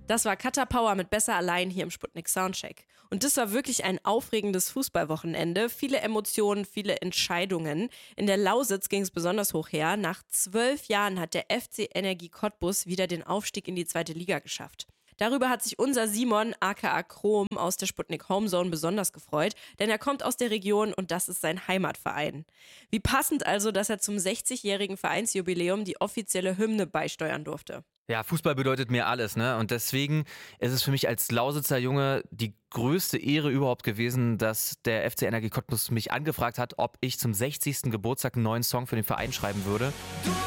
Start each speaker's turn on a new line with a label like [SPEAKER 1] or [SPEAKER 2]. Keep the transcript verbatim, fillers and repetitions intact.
[SPEAKER 1] Das war Kata Power mit Besser allein hier im Sputnik Soundcheck. Und das war wirklich ein aufregendes Fußballwochenende. Viele Emotionen, viele Entscheidungen. In der Lausitz ging es besonders hoch her. Nach zwölf Jahren hat der F C Energie Cottbus wieder den Aufstieg in die zweite Liga geschafft. Darüber hat sich unser Simon, aka Chrom, aus der Sputnik Homezone besonders gefreut, denn er kommt aus der Region und das ist sein Heimatverein. Wie passend also, dass er zum sechzigjährigen Vereinsjubiläum die offizielle Hymne beisteuern durfte.
[SPEAKER 2] Ja, Fußball bedeutet mir alles, ne? Und deswegen ist es für mich als Lausitzer Junge die größte Ehre überhaupt gewesen, dass der F C Energie Cottbus mich angefragt hat, ob ich zum sechzigsten Geburtstag einen neuen Song für den Verein schreiben würde.